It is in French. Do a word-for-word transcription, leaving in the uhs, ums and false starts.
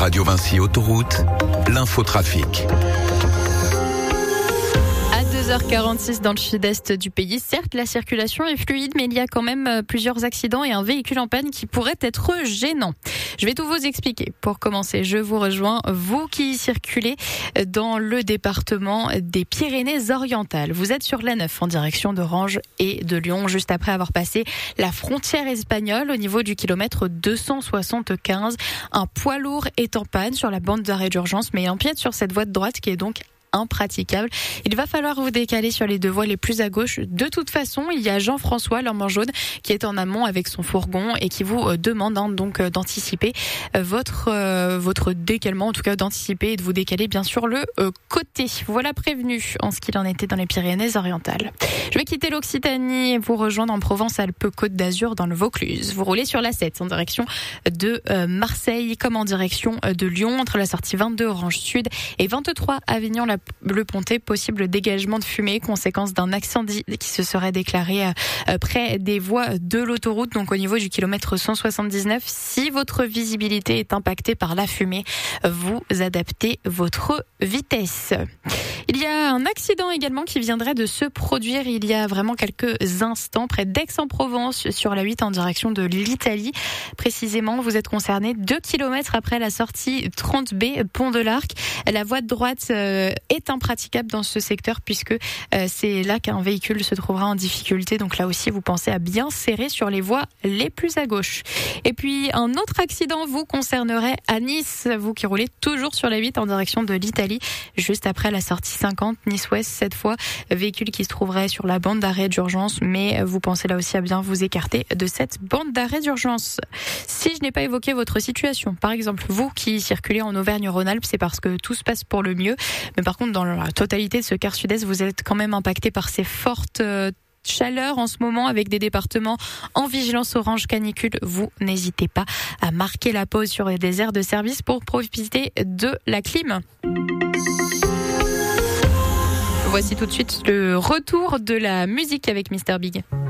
Radio Vinci Autoroute, l'infotrafic. deux heures quarante-six dans le sud-est du pays. Certes, la circulation est fluide, mais il y a quand même plusieurs accidents et un véhicule en panne qui pourrait être gênant. Je vais tout vous expliquer. Pour commencer, je vous rejoins, vous qui circulez dans le département des Pyrénées-Orientales. Vous êtes sur l'A neuf en direction d'Orange et de Lyon, juste après avoir passé la frontière espagnole au niveau du kilomètre deux cent soixante-quinze. Un poids lourd est en panne sur la bande d'arrêt d'urgence, mais empiète sur cette voie de droite qui est donc impraticable. Il va falloir vous décaler sur les deux voies les plus à gauche. De toute façon, il y a Jean-François, l'homme en jaune, qui est en amont avec son fourgon et qui vous demande hein, donc d'anticiper votre euh, votre décalement, en tout cas d'anticiper et de vous décaler bien sûr le euh, côté. Voilà prévenu en ce qu'il en était dans les Pyrénées-Orientales. Je vais quitter l'Occitanie et vous rejoindre en Provence-Alpes-Côte d'Azur dans le Vaucluse. Vous roulez sur l'A sept en direction de euh, Marseille comme en direction de Lyon entre la sortie vingt-deux Orange Sud et vingt-trois Avignon la Le Pontet, possible dégagement de fumée, conséquence d'un incendie qui se serait déclaré euh, près des voies de l'autoroute, donc au niveau du kilomètre cent soixante-dix-neuf. Si votre visibilité est impactée par la fumée, vous adaptez votre vitesse. Il y a un accident également qui viendrait de se produire il y a vraiment quelques instants près d'Aix-en-Provence sur la huit en direction de l'Italie. Précisément, vous êtes concerné deux kilomètres après la sortie trente B Pont de l'Arc. La voie de droite euh, est impraticable dans ce secteur puisque euh, c'est là qu'un véhicule se trouvera en difficulté. Donc là aussi, vous pensez à bien serrer sur les voies les plus à gauche. Et puis, un autre accident vous concernerait à Nice. Vous qui roulez toujours sur la huit en direction de l'Italie, juste après la sortie cinquante, Nice-Ouest cette fois. Véhicule qui se trouverait sur la bande d'arrêt d'urgence, mais vous pensez là aussi à bien vous écarter de cette bande d'arrêt d'urgence. Si je n'ai pas évoqué votre situation, par exemple, vous qui circulez en Auvergne-Rhône-Alpes, c'est parce que tout se passe pour le mieux. Mais par contre, dans la totalité de ce quart sud-est, vous êtes quand même impacté par ces fortes euh, chaleur en ce moment avec des départements en vigilance orange canicule. Vous n'hésitez pas à marquer la pause sur les aires de service pour profiter de la clim. Voici tout de suite le retour de la musique avec Mister Big.